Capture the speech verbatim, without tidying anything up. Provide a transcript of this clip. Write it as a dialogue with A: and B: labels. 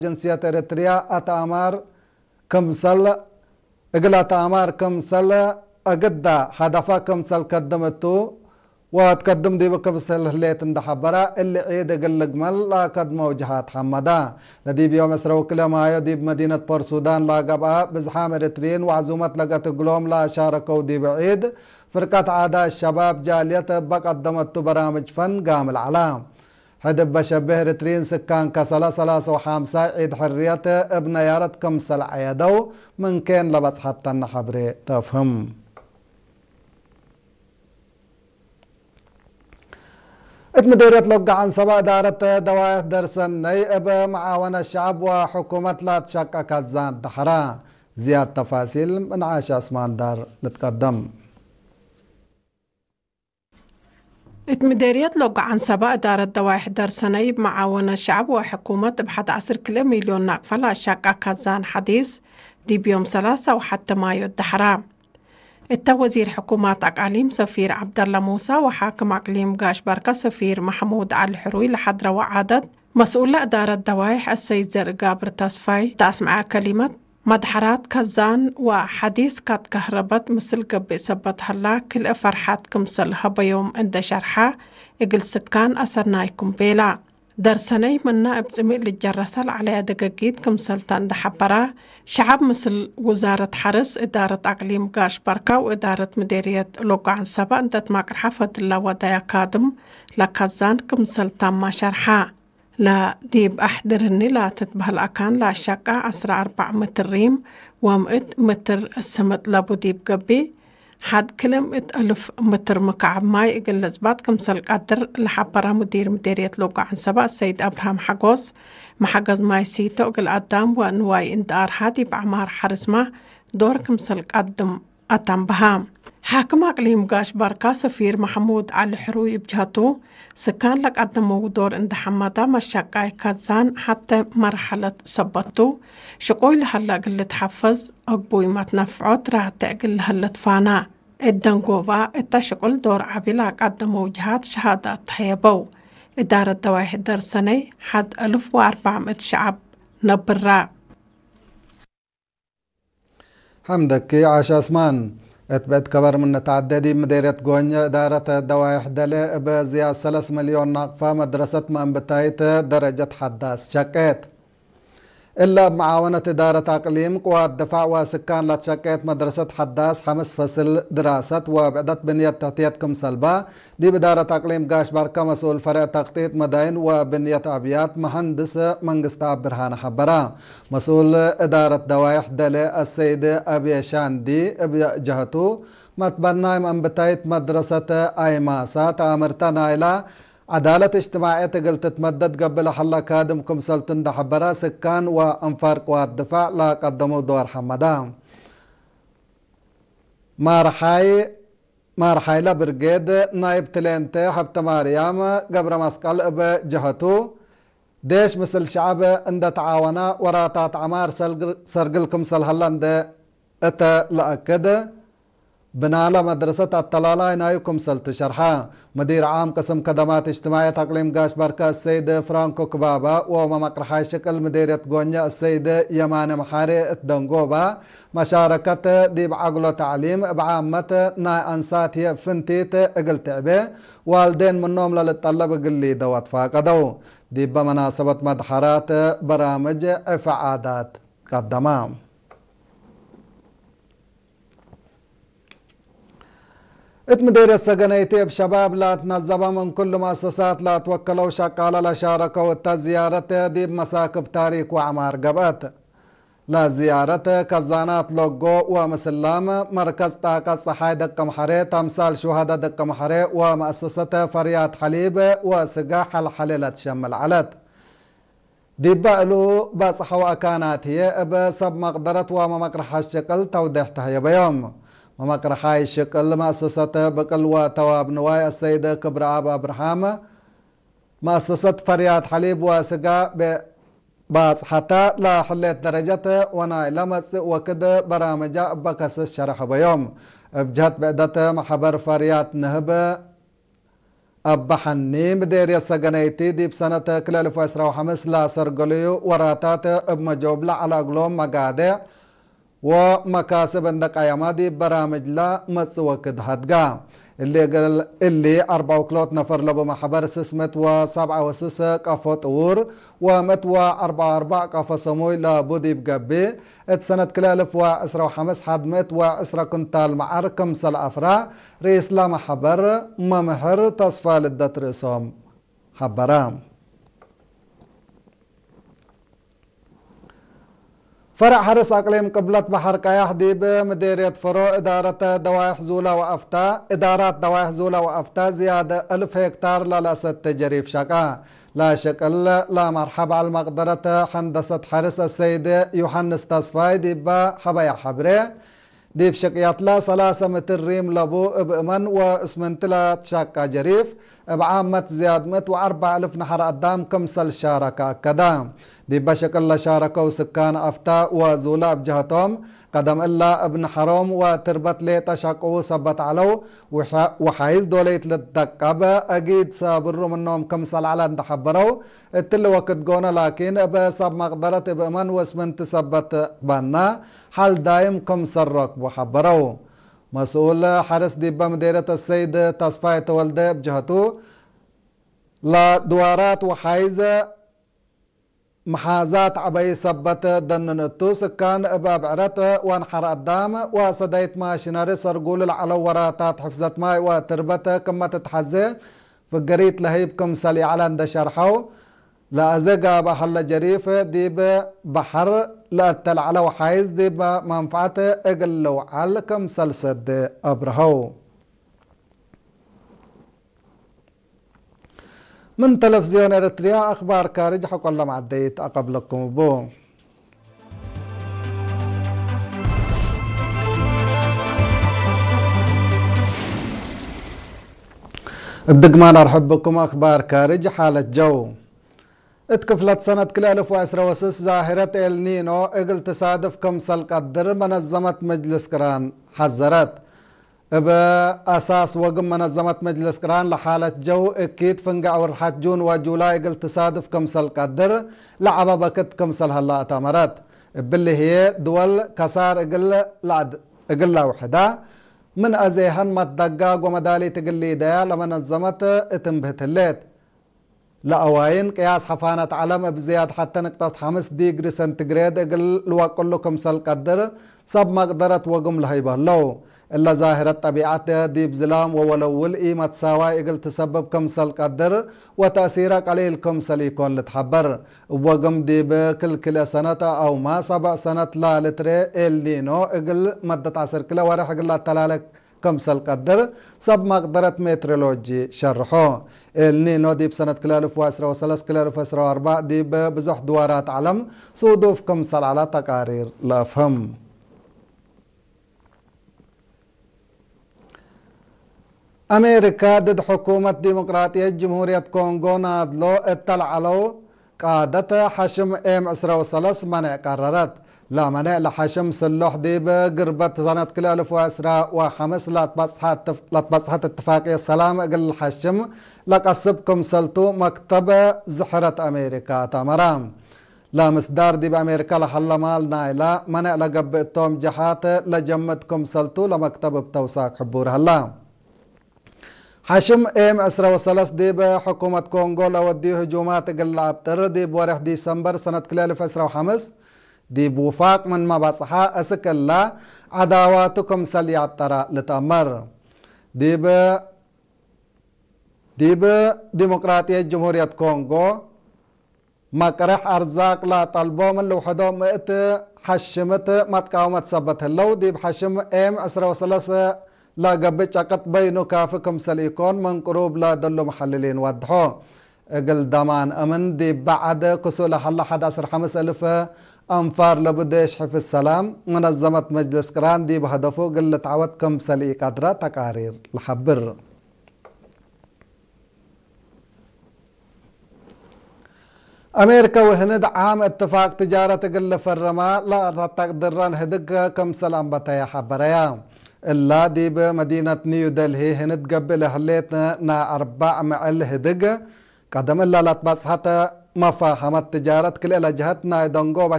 A: جنسية إريتريا أتامر كمسل إقلا أتامر كمسل أقدا هدفا كمسل قدمتو وتقدم دي بكمسل هليت اندحبرا اللي عيد قلق مل لا قدم وجهات حمدا لدي بيوم اسرو كلا مايا دي بمدينة بورسودان لا قبا بزحام إريتريين وعزومت لقت قلوم لا شاركوا دي بعيد فرقة عادة الشباب جالية بقدمت برامج فن قام العلام هدب بشبه إريتريين سكان كسلا سلاسة وحامسة عيد حرية ابن يارت كمسل عيدو من كين لبس حتى النحبري تفهم اتمديرية لقى عن سبا دارت دوائح درسن نيئب معاون الشعب وحكومة لا تشكك الزان دحرا زياد تفاصيل من عاش اسمان دار نتقدم.
B: اتمديرية لقى عن سبا دارت دوائح درسن نيئب معاون الشعب وحكومة بحد عشر كيلو مليون نقفة لا تشكك الزان حديث دي بيوم ثلاثة وحتى مايو الدحرا. التا وزير حكومة أقاليم سفير عبد الله موسى وحاكم أقليم قاش بركة سفير محمود علي الحروي لحضرة وعدد مسؤول إدارة دوائح السيد زرقابر تصفاي تسمع كلمة مدحرات كزان وحديث كات كهربت مثل قبي سبت هلا كل فرحات كمسلها بيوم عند شرحة إقل سكان أسرنايكم بيلا درسني من نائب زميل الجرسل على دقاقيد كمسلتان دحبرا شعب مثل وزارة حرس إدارة أقليم قاش بركة وإدارة مديرية لوقع عن سبا اندت ماكر حفظ الله ودايا كادم لكزان كمسلتان ما شرحا لا ديب أحضرني لا تتبه الأكان لا شقة عسر أربع متر ريم ومئت متر السمت لابو ديب قبي حد كلمة ألف متر مكعب ماي إقل لزبات كمسل قدر لحبرا مدير مديرية لوقع عن سبا السيد أبراهام حقوس محقز ماي سيتو إقل قدام وأنواي اندار هادي بعمار حرسما دور كمسل قدم أتم بهام حاكم أقليم قاش بركة سفير محمود علي الحروي بجهته سكان لك قدموا دور اند حمادا مشاقاي كازان حتى مرحلة سبتو شقوي لهلا قل تحفظ أقبوي ما تنفعوت راه تقل هلا تفانا الدنقوبا التشقل دور عبيلا قدموا وجهات شهادات حيبو إدارة دوائح درسني حد ألف وأربعمائة شعب نبرا
A: حمدك عاش اسمان اتبعت كبر من تعددي مديرية غونيا إدارة دوائح دلي بزيادة ثلاثة مليون ناقفة مدرسة مأنبتايت درجة حداث شكيت إلا بمعاونة إدارة أقليم قوات دفاع وسكان لا تشكيت مدرسة حداث خمس فصل دراسة وبعدت بنية تغطيتكم سلبا دي بدارة أقليم قاش بركة مسؤول فرع تغطية مدائن وبنية أبيات مهندس منقسطة برهان حبرا مسؤول إدارة دوائح دلي السيد أبي شاندي بجهته متبرناي منبتايت مدرسة أيماسا تامرتنا إلى عدالة اجتماعية قلت تمدد قبل حلا كادمكم سلطن دحبرا سكان وانفار قوات دفاع لا قدموا دور حمدان مارحاي مارحاي لبرقيد نايب تلينتي حبت مريم قبر مسقل بجهته ديش مثل شعب عند تعاونا وراتات عمار سرقلكم سلهلان اتا لأكد بنالا مدرسة الطلالة نايكم سلط شرحا مدير عام قسم خدمات اجتماعية أقليم قاش بركة السيد فرانكو كبابا وممقرحاي شكل مديرية غونيا السيد يمان محاري الدنقوبا مشاركة ديب عقلو تعليم بعامة نا أنسات هي فنتيت اقل تعبي والدين منهم للطلب قلي دوات فاقدو ديب بمناسبة مدحرات برامج إفعادات قدمام اتمدير السجنيتي بشباب لا تنظم من كل مؤسسات لا توكلوا شقالة لا شاركوا التزيارة دي بمساكب تاريخ وعمار قبات لا زيارة كزانات لوغو ومسلام مركز طاقة صحاي دك محري تمثال شهداء دك محري ومؤسسة فريات حليب وسقاح الحليلة شمل علت دي بقلو بصحوا كانت هي بسب مقدرة ومقرح الشكل توضيحتها يا بيوم ومقرحاي شكل مؤسسة بقل وتواب نوايا السيدة كبرى أبا أبراهام مؤسسة فريات حليب وسقا باص حتى لا حليت درجة وناي لمس وكده برامجة بكسس شرح بيوم بجهت بعدة محبر فريات نهب أبحني مديرية سجنيتي دي بسنة كلالف وعسرة وحمس لا سرقليو وراتات بمجوبلة على أقلوم مقادع ومكاسب عندك أيامات دي برامج لا متسوكد هدقا اللي قال اللي أربعة وكلوت نفر لبو محبر سسمت وسبعة وسسة قفو طور ومت وأربعة أربعة قفو سموي لابودي بقبي ات سنة كلالف وعسرة وحمس حدمت وعسرة كنتال معركم سل أفرا رئيس لا محبر ممحر تصفى للدت رئيسهم حبرام فرع حرس أقليم قبلة بحر كايح ديب مديرية فرو إدارة دوائح زولا وأفتا إدارات دوائح زولا وأفتا زيادة ألف هكتار للأسد تجريف شكا لا شكل لا مرحبا على المقدرة هندسة حرس السيد يوحنس تصفاي ديب حبايا حبري ديب شكيات لا ثلاثة متر ريم لبو بأمن واسمنتلا شاكا جريف بعامة زياد مت وأربع ألف نحر قدام كمسل شاركة كدام دي بشكل شاركة وسكان أفتا وزولا بجهتهم قدم إلا ابن حرام وتربت لي تشاقو سبت علو وحايز دوليت للدقابة أجيد سابرو منهم كمسل على اندحبرو اتل وقت قونا لكن بساب مقدرة بأمن واسمنت سبت بانا حال دايم كمسل ركب وحبرو مسؤول حرس ديبا مديرة السيد تصفاية تولده بجهته لا دوارات وحايزة محازات عبي سبت دننتو سكان باب عرت وانحر قدام وصديت ماشيناري سرقول العلو وراتات حفظت ماي وتربت كما تتحزي فقريت لهيبكم سالي على اند شرحو لا أزقا بحل جريف ديب بحر لا التلع لو حايز ديب منفعته اقل لو علكم سلسد أبرهو من تلفزيون إريتريا أخبار كارج حق الله معديت أقبلكم بو بدقمان أرحب بكم أخبار كارج حالة جو اتكفلت سنة كل ألف وعسرة وسس ظاهرة النينو اقل تصادف كمسل قدر منظمة مجلس كران حذرت بأساس وقم منظمة مجلس كران لحالة جو اكيد فنقع ورحات جون وجولاي اقل تصادف كمسل قدر لعبا بكت كمسل هلا اتامرت باللي هي دول كسار اقل لعد اقل وحدة من ازيهن متدقاق ومدالي تقلي ديا لمنظمة اتنبهت الليت لأواين قياس حفانة علم بزياد حتى نقطة خمس ديجري سنتيغريد اقل الوقلو كمسل قدر سب مقدرة وقم لهيبه لو إلا ظاهرة طبيعة ديب زلام وولول إيمة ساواي اقل تسبب كمسل قدر وتأثير قليل كمسل يكون لتحبر وقم ديب كل كل سنة أو ما سبع سنة لا لتري النينو اقل مدة عشر كلا ورح اقل تلالك كمسل قدر سب مقدرة مترولوجي شرحو النينو ديب سنة كلالف واسرة وسلس كلالف واسرة واربع ديب بزح دوارات علم صودوف كمسل على تقارير لأفهم أمريكا ضد حكومة ديمقراطية جمهورية كونغو نادلو اطلعلو قادة حشم ام عسرة وسلس منع قررت لا منع لحشم سلوح ديب قربت سنة كل ألف وعسرة وخمس لا تبصحت اتفاقية السلام قل الحشم لقصبكم سلطو مكتب زحرة أمريكا تمرام لا مصدار ديب أمريكا لحل مال نايلا منع لقبتهم جحات لجمتكم سلطو لمكتب بتوساق حبور هلا حشم ام عسرة وسلس ديب حكومة كونغو لودي هجومات قل عبتر ديب ورح ديسمبر سنة كل ألف وعسرة وخمس ديب وفاق من ما بصحا اسك الله عداواتكم سلي عبترا لتأمر ديب ديب ديمقراطية جمهورية كونغو مقرح أرزاق لا طلبوا من لوحدهم مئت حشمت متقاومة سبت اللو ديب حشم ام عسرة وسلس لا قبت عقد بينو كافكم سليكون من قروب لا دلو محللين وضحو اقل دمان امن دي بعد كسول حل حد عصر خمس الف انفار لبديش حفظ السلام منظمة مجلس كران دي بهدفو قل تعودكم سلي قدرة تقارير الحبر أمريكا وهند عام اتفاق تجارة قل فرما لا تقدران هدق كم سلام بتايا حبريا إلا دي بمدينة نيو دلهي هند قبل هليتنا نا أربع معل هدقة قدم إلا لتبس حتى مفاهمة تجارة كل إلى جهتنا دونغو